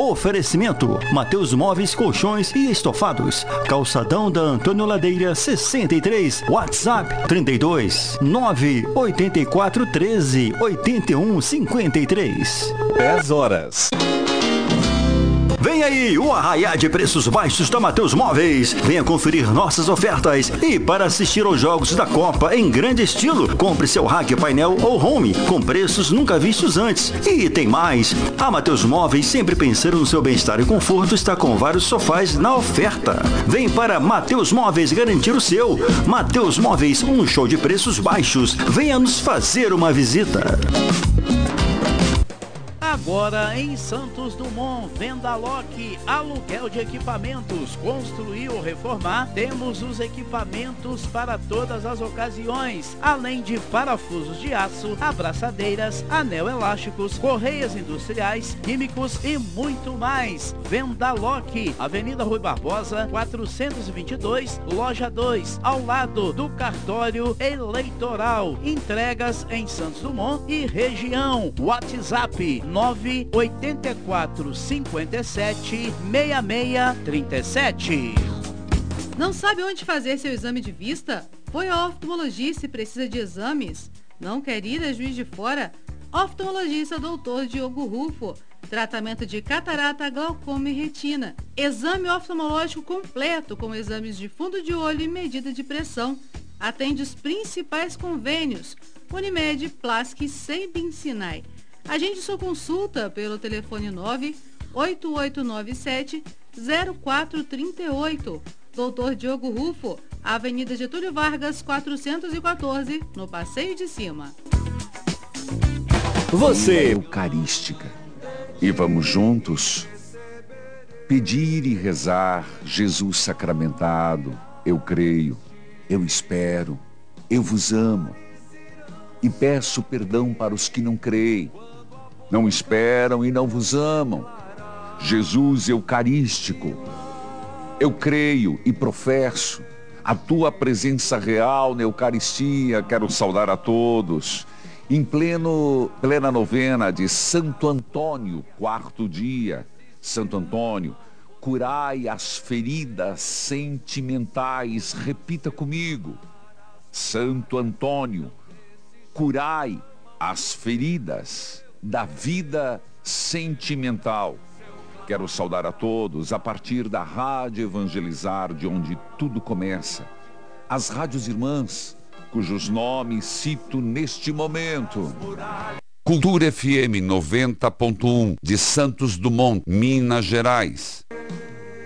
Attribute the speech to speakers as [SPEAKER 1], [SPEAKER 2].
[SPEAKER 1] Oferecimento: Mateus Móveis, Colchões e Estofados. Calçadão da Antônio Ladeira 63. WhatsApp 32 984 13 81 53.
[SPEAKER 2] 10 horas.
[SPEAKER 1] Vem aí o arraiá de preços baixos da Mateus Móveis. Venha conferir nossas ofertas. E para assistir aos jogos da Copa em grande estilo, compre seu rack, painel ou home com preços nunca vistos antes. E tem mais. A Mateus Móveis, sempre pensando no seu bem-estar e conforto, está com vários sofás na oferta. Vem para Mateus Móveis garantir o seu. Mateus Móveis, um show de preços baixos. Venha nos fazer uma visita.
[SPEAKER 3] Agora em Santos Dumont, Vendaloc, aluguel de equipamentos, construir ou reformar, temos os equipamentos para todas as ocasiões, além de parafusos de aço, abraçadeiras, anel elásticos, correias industriais, químicos e muito mais. Vendaloc, Avenida Rui Barbosa, 422, Loja 2, ao lado do cartório eleitoral. Entregas em Santos Dumont e região. WhatsApp 984 57 6637.
[SPEAKER 4] Não sabe onde fazer seu exame de vista? Foi ao oftalmologista e precisa de exames? Não quer ir a Juiz de Fora? Oftalmologista Dr. Diogo Rufo. Tratamento de catarata, glaucoma e retina. Exame oftalmológico completo com exames de fundo de olho e medida de pressão. Atende os principais convênios: Unimed, Plasque e Sebin Sinai. Agende sua consulta pelo telefone 98897-0438. Dr. Diogo Rufo, Avenida Getúlio Vargas, 414, no Passeio de Cima.
[SPEAKER 2] Você Eucarística. E vamos juntos pedir e rezar: Jesus sacramentado, eu creio, eu espero, eu vos amo. E peço perdão para os que não creem, não esperam e não vos amam. Jesus Eucarístico, eu creio e professo a tua presença real na Eucaristia. Quero saudar a todos em plena novena de Santo Antônio, 4º dia. Santo Antônio, curai as feridas sentimentais. Repita comigo: Santo Antônio, curai as feridas da vida sentimental. Quero saudar a todos a partir da Rádio Evangelizar, de onde tudo começa. As rádios irmãs, cujos nomes cito neste momento: Cultura FM 90.1 de Santos Dumont, Minas Gerais.